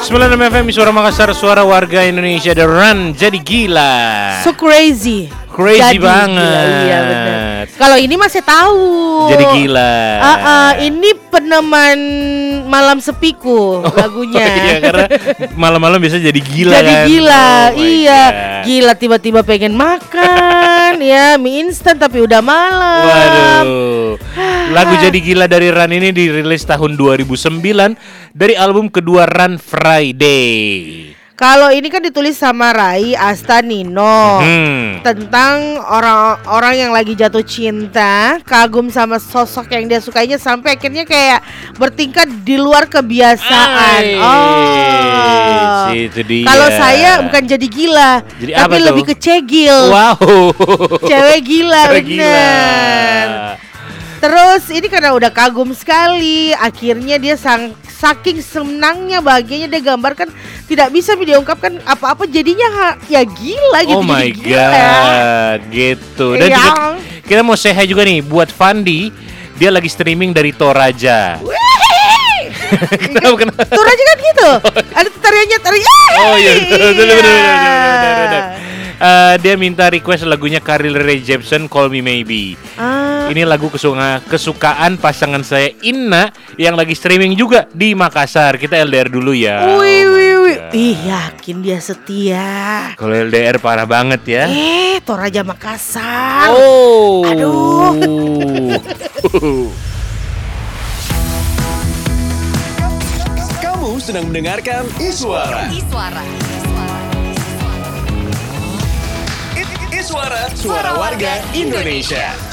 96 FM Suara Makassar, suara warga Indonesia. The Run jadi gila. So crazy. Crazy Jadi banget. Gila, iya benar. Kalau ini masih tahu. Jadi gila. Ini peneman malam sepiku lagunya. Iya, karena malam-malam biasa jadi gila jadi kan. gila, iya. God. Gila tiba-tiba pengen makan ya mie instan tapi udah malam. Waduh. Lagu Jadi Gila dari Run ini dirilis tahun 2009 dari album kedua Run Friday. Kalau ini kan ditulis sama Rai Astanino tentang orang-orang yang lagi jatuh cinta, kagum sama sosok yang dia sukainya sampai akhirnya kayak bertingkah di luar kebiasaan. Itu dia. Kalau saya bukan jadi gila, Jadi tapi apa lebih tuh? ke cegil. Wow. Cewek gila, Cewek bener. Terus ini karena udah kagum sekali, akhirnya dia saking senangnya, bahagianya dia gambarkan tidak bisa diungkapkan apa-apa, jadinya ya gila gitu. Oh my jadi gila. god, gitu. Dan Iya. juga kita mau say hi juga nih buat Fandi, dia lagi streaming dari Toraja. Kenapa? Tur aja kan gitu. Ada tariannya. Oh iya, bener. Dia minta request lagunya Carly Rae Jepsen, Call Me Maybe. Ini lagu kesukaan pasangan saya Inna yang lagi streaming juga di Makassar. Kita LDR dulu ya. Wih. Ih, yakin dia setia. Kalau LDR parah banget ya. Toraja Makassar. Oh. Aduh. Kamu sedang mendengarkan Iswara. Iswara, suara warga Indonesia.